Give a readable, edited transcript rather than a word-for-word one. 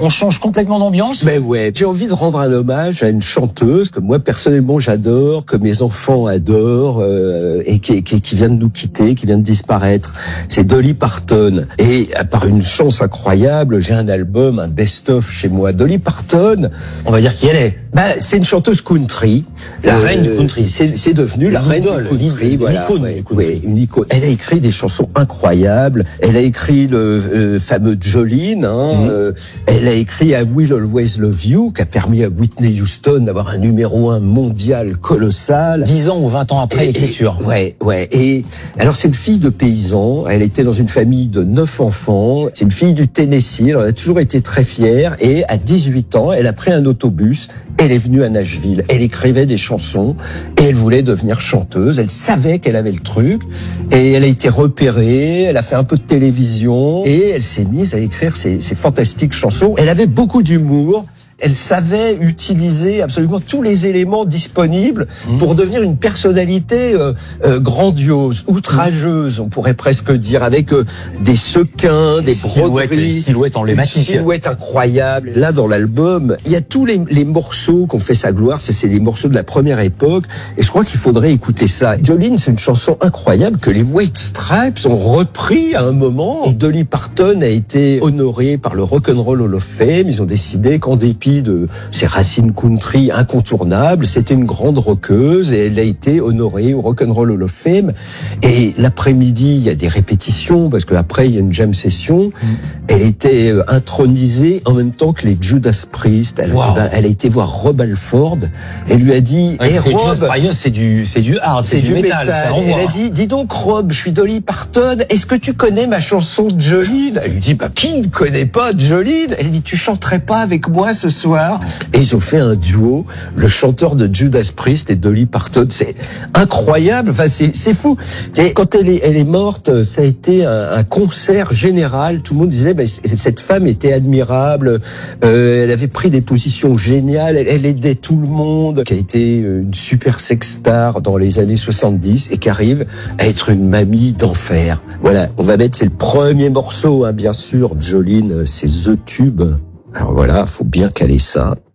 On change complètement d'ambiance. Mais ouais, j'ai envie de rendre un hommage à une chanteuse que moi personnellement j'adore, que mes enfants adorent, et qui vient de nous quitter, qui vient de disparaître. C'est Dolly Parton. Et par une chance incroyable, j'ai un album, un best-of chez moi. Dolly Parton, On va dire qui elle est. c'est une chanteuse country. La reine du country. C'est devenu la reine du country. Voilà. L'icône du country. Ouais, une icône. Elle a écrit des chansons incroyables. Elle a écrit le fameux Jolene. Elle a écrit I Will Always Love You, qui a permis à Whitney Houston d'avoir un numéro 1 mondial colossal. 10 ans ou 20 ans après l'écriture. Ouais. Et alors c'est une fille de paysan. Elle était dans une famille de 9 enfants. C'est une fille du Tennessee. Elle a toujours été très fière. Et à 18 ans, elle a pris un autobus. Elle est venue à Nashville. Elle écrivait des chansons et elle voulait devenir chanteuse. Elle savait qu'elle avait le truc et elle a été repérée. Elle a fait un peu de télévision et elle s'est mise à écrire ces fantastiques chansons. Elle avait beaucoup d'humour. Elle savait utiliser absolument tous les éléments disponibles pour devenir une personnalité grandiose, outrageuse, on pourrait presque dire, avec des sequins, des broderies, des silhouettes emblématiques, une silhouette incroyable. Là, dans l'album, il y a tous les morceaux qu'on fait sa gloire. C'est des morceaux de la première époque, et je crois qu'il faudrait écouter ça. Jolene, c'est une chanson incroyable que les White Stripes ont repris à un moment. Et Dolly Parton a été honorée par le Rock and Roll Hall of Fame. Ils ont décidé qu'en dépit de ses racines country incontournables, c'était une grande rockeuse et elle a été honorée au Rock and Roll Hall of Fame. Et l'après-midi, il y a des répétitions parce qu'après il y a une jam session. Elle était intronisée en même temps que les Judas Priest. Elle a été voir Rob Halford. Elle lui a dit, Rob, c'est du hard, c'est du métal. Ça envoie. Elle a dit, dis donc Rob, je suis Dolly Parton. Est-ce que tu connais ma chanson Jolene? Elle lui dit, qui ne connaît pas Jolene? Elle dit, tu chanterais pas avec moi ce soir? Et ils ont fait un duo, le chanteur de Judas Priest et Dolly Parton. C'est incroyable, enfin c'est fou. Et quand elle est morte, ça a été un concert général. Tout le monde disait, cette femme était admirable, elle avait pris des positions géniales, elle aidait tout le monde, qui a été une super sex star dans les années 70 et qui arrive à être une mamie d'enfer. Voilà, on va mettre, c'est le premier morceau, bien sûr, Jolene, c'est The Tube. Alors voilà, faut bien caler ça.